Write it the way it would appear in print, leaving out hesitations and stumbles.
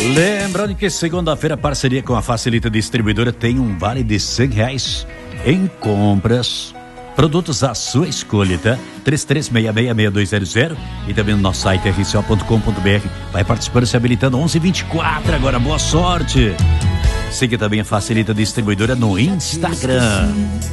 Lembrando que segunda-feira, parceria com a Facilita Distribuidora, tem um vale de R$100 em compras. Produtos à sua escolha, tá? 33666200 e também no nosso site rco.com.br. Vai participando, se habilitando 1124. Agora, boa sorte. Siga também a Facilita Distribuidora no Instagram.